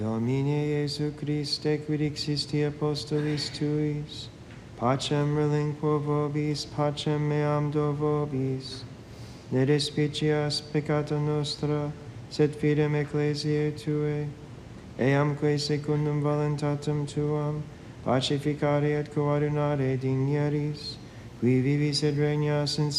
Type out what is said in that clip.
Domine Iesu Christe, quid existi apostolis tuis, pacem relinquo vobis, pacem meam do vobis. Ne despicias peccata nostra, sed fidem ecclesiae Tuae, eamque secundum voluntatem Tuam, pacificare et coadunare digneris, qui vivis et regnas in